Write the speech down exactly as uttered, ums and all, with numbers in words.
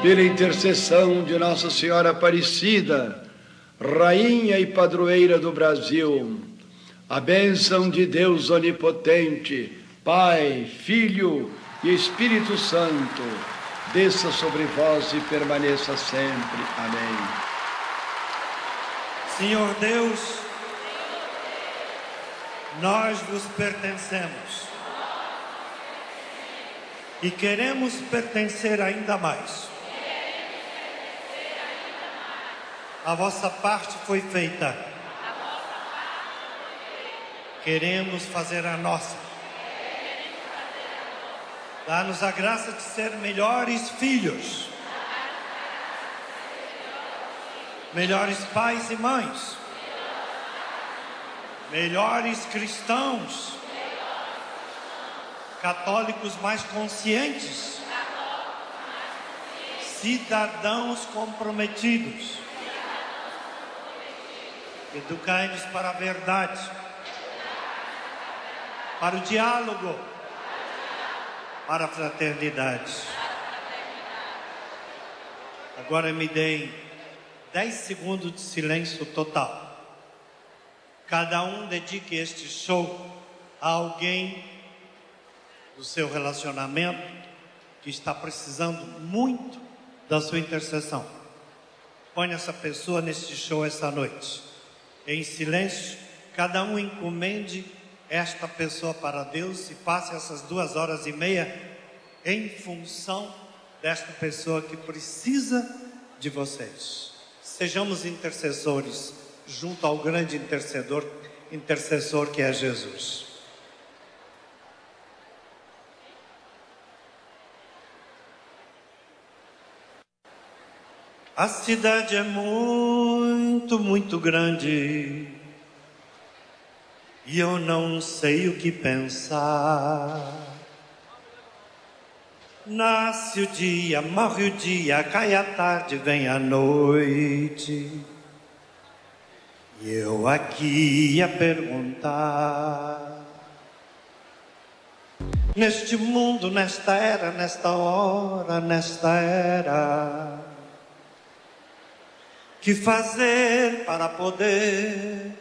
pela intercessão de Nossa Senhora Aparecida, Rainha e Padroeira do Brasil, a bênção de Deus Onipotente, Pai, Filho e Espírito Santo, desça sobre vós e permaneça sempre. Amém. Senhor Deus, nós vos pertencemos e queremos pertencer ainda mais. A vossa parte foi feita. Queremos fazer a nossa. Dá-nos a graça de ser melhores filhos, melhores pais e mães, melhores cristãos, católicos mais conscientes, cidadãos comprometidos. Educai-nos para a verdade, para o diálogo, para a fraternidade. Agora me deem dez segundos de silêncio total. Cada um dedique este show a alguém do seu relacionamento que está precisando muito da sua intercessão. Põe essa pessoa neste show essa noite. Em silêncio, cada um encomende esta pessoa para Deus e passe essas duas horas e meia em função desta pessoa que precisa de vocês. Sejamos intercessores junto ao grande intercedor, intercessor que é Jesus. A cidade é muito, muito grande e eu não sei o que pensar. Nasce o dia, morre o dia, cai a tarde, vem a noite. E eu aqui a perguntar: neste mundo, nesta era, nesta hora, nesta era, que fazer para poder